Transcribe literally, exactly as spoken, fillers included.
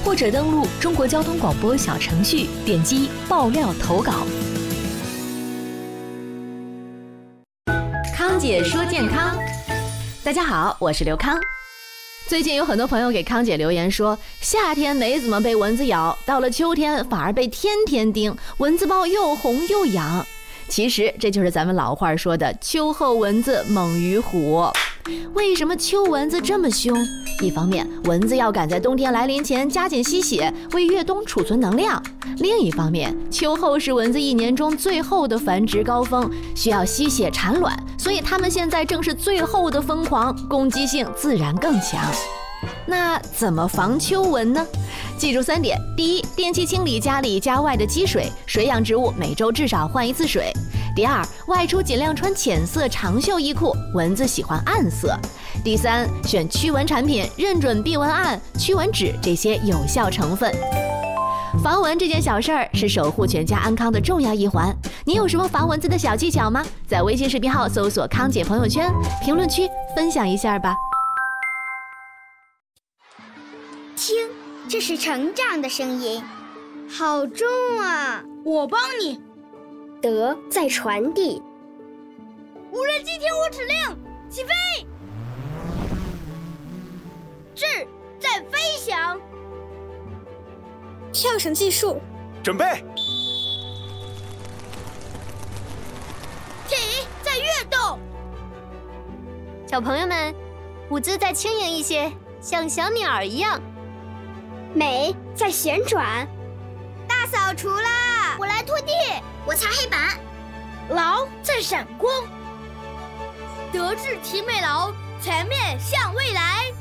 或者登录中国交通广播小程序，点击爆料投稿。 康姐说健康，大家好，我是刘康。最近有很多朋友给康姐留言说，夏天没怎么被蚊子咬，到了秋天反而被天天叮，蚊子包又红又痒。其实这就是咱们老话说的秋后蚊子猛于虎。为什么秋蚊子这么凶？一方面，蚊子要赶在冬天来临前加紧吸血，为越冬储存能量；另一方面，秋后是蚊子一年中最后的繁殖高峰，需要吸血产卵，所以它们现在正是最后的疯狂，攻击性自然更强。那怎么防秋蚊呢？记住三点：第一，定期清理家里家外的积水，水养植物每周至少换一次水；第二，外出尽量穿浅色长袖衣裤，蚊子喜欢暗色；第三，选驱蚊产品，认准避蚊胺、驱蚊酯这些有效成分。防蚊这件小事儿是守护全家安康的重要一环。你有什么防蚊子的小技巧吗？在微信视频号搜索康姐朋友圈，评论区分享一下吧。 听，这是成长的声音，好重啊！ 我帮你。 德在传递。 无人机听我指令，起飞。智在飞翔。 跳绳计数， 准备。 体在跃动。 小朋友们，舞姿再轻盈一些，像小鸟一样。 美在旋转。 大扫除啦！ 我来拖地，我擦黑板。 劳在闪光。德智体美劳，全面向未来。